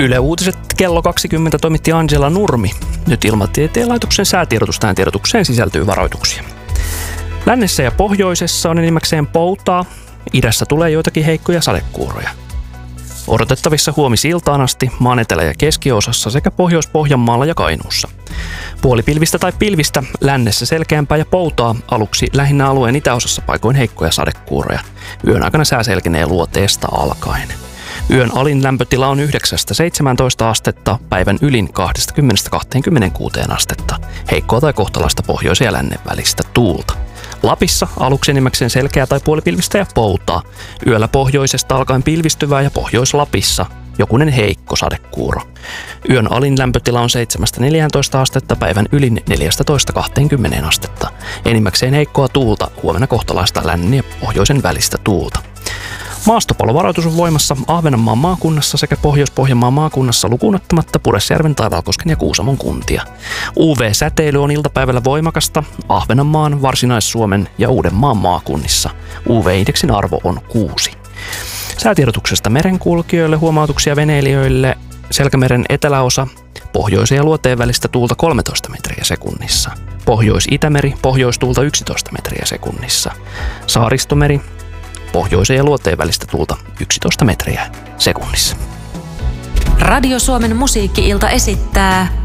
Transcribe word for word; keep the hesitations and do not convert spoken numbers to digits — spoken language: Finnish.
Yle Uutiset kello kaksikymmentä toimitti Angela Nurmi. Nyt Ilmatieteen laitoksen säätiedotus. Tähän tiedotukseen sisältyy varoituksia. Lännessä ja pohjoisessa on enimmäkseen poutaa. Idässä tulee joitakin heikkoja sadekuuroja. Odotettavissa huomisiltaan asti maan etelä- ja keskiosassa sekä Pohjois-Pohjanmaalla ja Kainuussa. Puolipilvistä tai pilvistä, lännessä selkeämpää ja poutaa, aluksi lähinnä alueen itäosassa paikoin heikkoja sadekuuroja. Yön aikana sää selkenee luoteesta alkaen. Yön alin lämpötila on yhdeksästä seitsemääntoista astetta, päivän ylin kaksikymmentä kaksikymmentäkuusi astetta. Heikkoa tai kohtalaista pohjoisen ja lännen välistä tuulta. Lapissa aluksi enimmäkseen selkeää tai puolipilvistä ja poutaa. Yöllä pohjoisesta alkaen pilvistyvää ja Pohjois-Lapissa jokunen heikko sadekuuro. Yön alin lämpötila on seitsemästä neljääntoista astetta, päivän ylin neljästätoista kaksikymmentä astetta. Enimmäkseen heikkoa tuulta, huomenna kohtalaista lännen ja pohjoisen välistä tuulta. Maastopalovaroitus on voimassa Ahvenanmaan maakunnassa sekä Pohjois-Pohjanmaan maakunnassa lukuun ottamatta Pudasjärven, Taivalkosken ja Kuusamon kuntia. U V-säteily on iltapäivällä voimakasta Ahvenanmaan, Varsinais-Suomen ja Uudenmaan maakunnissa. U V-indeksin arvo on kuusi. Säätiedotuksesta merenkulkijoille, huomautuksia veneilijöille, Selkämeren eteläosa, pohjoisen ja luoteen välistä tuulta kolmetoista metriä sekunnissa. Pohjois-Itämeri, pohjoistuulta yksitoista metriä sekunnissa. Saaristomeri, pohjoisen ja luoteen välistä tuulta yksitoista metriä sekunnissa. Radio Suomen musiikki-ilta esittää